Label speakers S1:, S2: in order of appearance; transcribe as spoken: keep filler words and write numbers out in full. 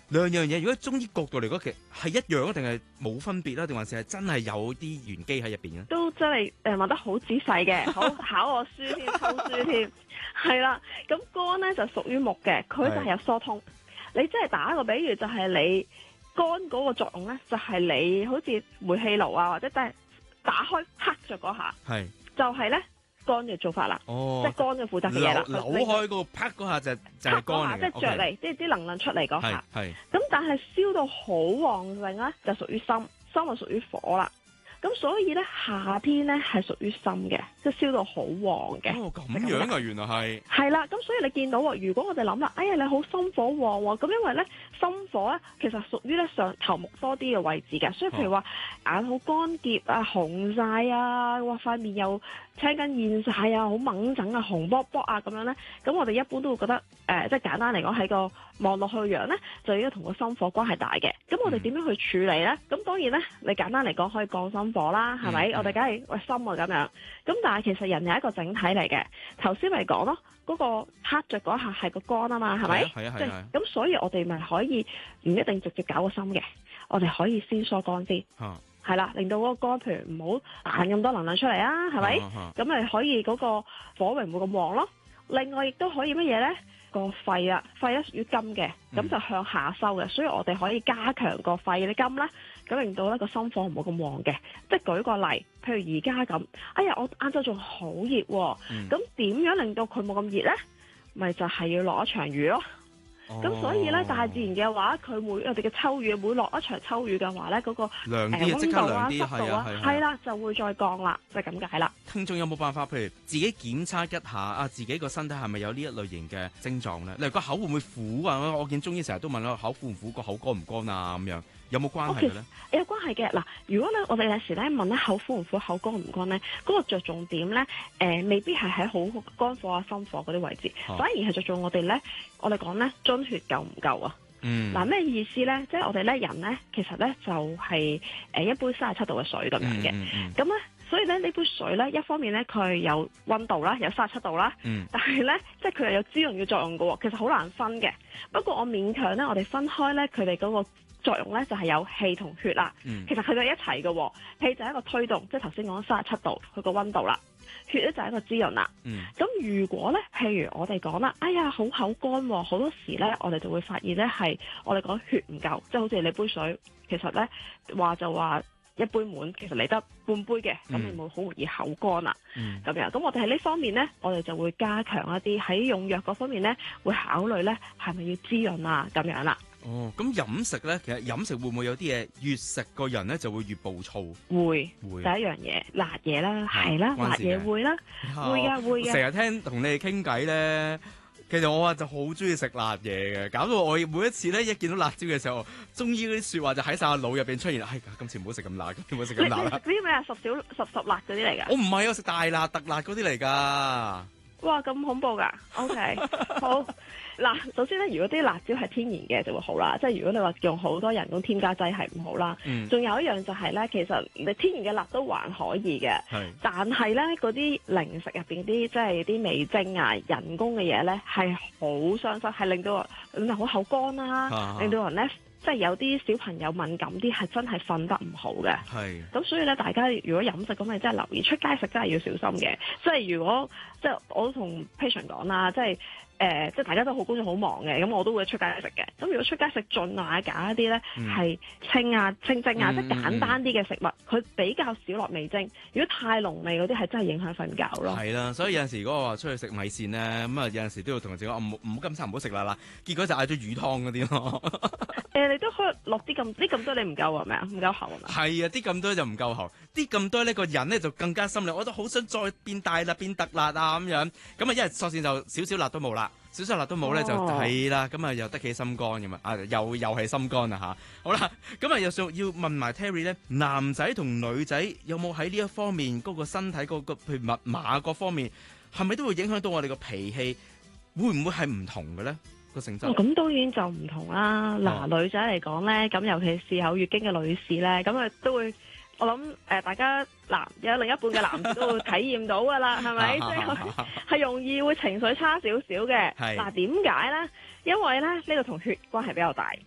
S1: 兩樣嘢，如果中醫角度嚟講，其實係一樣啊，定係冇分別啦，定還是係真係有啲玄機喺入邊嘅？
S2: 都真係誒問得好仔細嘅，好考我書添，偷書添，係啦。咁肝咧就屬於木嘅，佢就係有疏通。你即係打一個比喻，就係你肝嗰個作用咧，就係你好似煤氣爐啊，或者即係打開黑着嗰下，
S1: 係
S2: 就係咧肝嘅做法啦，
S1: 哦，
S2: 即係肝嘅負責嘅嘢啦。
S1: 扭扭開嗰個啪嗰下就就係肝嚟嘅，
S2: 即係着嚟，即係啲能量出嚟嗰下。
S1: 係
S2: 咁但係燒到好旺盛咧，就屬於心，心就屬於火啦。咁所以咧，夏天咧係屬於心嘅，即係燒到好旺嘅。
S1: 哦，咁樣啊，原來係。
S2: 係啦，咁所以你見到喎，如果我哋諗啦，哎呀你好心火旺喎，咁因為咧心火咧其實屬於咧上頭目多啲嘅位置嘅，所以譬如話眼好乾澀啊、紅晒啊，哇塊面又青筋現晒啊、好掹整啊、紅卜卜啊咁樣咧，咁我哋一般都會覺得誒、呃，即係簡單嚟講喺個望落去嘅樣咧，就應該同個心火關係大嘅。咁我哋點樣去處理咧？咁當然咧，你簡單嚟講可以降心火啦，係咪？嗯、我哋梗係喂心啊咁樣。咁但係其實人係一個整體嚟嘅。頭先咪講咯，嗰、嗰個黑着嗰下係個肝啊嘛，係咪？
S1: 係啊係啊。
S2: 咁所以我哋咪可以唔一定直接搞個心嘅，我哋可以先疏肝先。
S1: 啊
S2: 係啦，令到嗰個肝譬如唔好彈咁多能量出嚟啊，係咪？咁咪、啊、可以嗰個火榮冇咁旺咯。另外亦都可以乜嘢咧？個肺啊，肺咧屬於金嘅，咁就向下收嘅，所以我哋可以加強個肺嘅金啦，咁令到咧個心火唔好咁旺嘅。即係舉個例，譬如而家咁，哎呀，我晏晝仲好熱喎，咁點、嗯、樣令到佢冇咁熱咧？咪就係、是、要落一場雨咯。咁、哦、所以咧，大自然嘅話，佢每我哋嘅秋雨每落一場秋雨嘅話咧，嗰、那個
S1: 涼啲，即、呃、刻涼啲，
S2: 濕度啊，係啦、啊，就會再降啦，就係咁解啦。
S1: 聽眾有冇辦法，譬如自己檢測一下啊，自己個身體係咪有呢一類型嘅症狀咧？例如個口會唔會苦啊？我見中醫成日都問啦，口苦唔苦，個口乾唔乾啊？咁樣有冇關係嘅咧？有關係嘅嗱，如果咧我哋有時咧問咧口苦唔苦、口乾唔乾咧，嗰、那個着重點咧，誒、呃、未必係喺好肝火啊、心火嗰啲位置，啊、反而係着重我哋咧，我哋講咧津血夠唔夠啊？嗯，嗱咩意思咧？即係我哋咧人咧，其實咧就係、是、誒一杯三十七度嘅水咁樣嘅，咁咧、嗯嗯嗯，所以咧呢杯水咧，一方面咧佢有溫度啦，有三十七度啦，嗯、但係咧即係佢又有滋潤嘅作用嘅，其實好難分嘅。不過我勉強咧，我哋分開咧佢哋嗰個作用咧就係有氣同血啦。嗯、其實佢哋一齊嘅，氣就係一個推動，即係頭先講三十七度佢個溫度啦。血咧就係一個滋潤啦。咁、嗯、如果咧，譬如我哋講啦，哎呀好口乾喎，好多時咧我哋就會發現咧係我哋講血唔夠，即係好似你杯水，其實咧話就話一杯滿，其實嚟得半杯嘅，咁你會好容易口乾啦。咁、嗯、樣，咁我哋喺呢方面咧，我哋就會加強一啲喺用藥嗰方面咧，會考慮咧係咪要滋潤啊咁樣啦。 哦，咁飲食咧，其實飲食會唔會有啲嘢越食個人咧就會越暴躁？
S2: 會，
S1: 會。
S2: 第一樣嘢辣嘢啦，係啦，辣嘢會啦，會噶會噶。成日
S1: 聽同你哋傾偈咧，其實我啊就好中意食辣嘢嘅，搞到我每一次咧一見到辣椒嘅時候，中醫嗰啲說話就喺晒我腦入邊出現。哎，今次唔好食咁辣，今次唔好食咁辣啦。
S2: 你食啲咩啊？十小十十辣嗰啲嚟噶？
S1: 我唔係，我食大辣特辣嗰啲嚟噶。
S2: 哇，咁恐怖噶 ！OK， 好。嗱，首先咧，如果啲辣椒係天然嘅就會好啦，即係如果你話用好多人工添加劑係唔好啦。仲、嗯、有一樣就係咧，其實你天然嘅辣都還可以嘅，是但係咧嗰啲零食入邊啲即係啲味精啊、人工嘅嘢咧係好傷身，係令到人好口乾啦、啊，啊、令到人咧即係有啲小朋友敏感啲，係真係瞓得唔好嘅。係咁是，所以咧大家如果飲食咁，你真係留意出街食真係要小心嘅。即係如果即係我都同 patient 講啦，即係。誒、呃，即係大家都好工作好忙嘅，咁我都會出街食嘅。咁如果出街食盡量揀一啲咧係清啊、清蒸啊，嗯、即係簡單啲嘅食物，佢、嗯、比較少落味精。如果太濃味嗰啲係真係影響瞓覺咯。係啦，所以有陣時如果我話出去食米線咧，咁啊有陣時都要同人哋講，唔唔好咁差，唔好食辣啦。結果就嗌咗魚湯嗰啲咯。誒、呃，你都可以落啲咁啲咁多，你唔夠係咪啊？唔夠喉係咪？係啊，啲咁多就唔夠喉，啲咁多呢個人咧就更加心力，我都好想再變大辣、變特辣啊咁樣。咁啊，一係索性就少少辣都冇啦。少少辣都冇咧，就係啦，咁啊又得起心肝咁啊，啊又又係心肝啊吓，好啦，咁啊又想要問埋 Terry 咧，男仔同女仔有冇喺呢一方面嗰個身體嗰個譬如密碼各方面，係咪都會影響到我哋個脾氣？會唔會係唔同嘅咧個性質？咁當然就唔同啦。嗱、哦，女仔嚟講咧，咁尤其是有月經嘅女士咧，咁啊都會。我諗誒、呃，大家男有另一半嘅男士都會體驗到噶啦，係咪？即係係容易會情緒差少少嘅。嗱，點解咧？因為咧呢、這個同血關係比較大。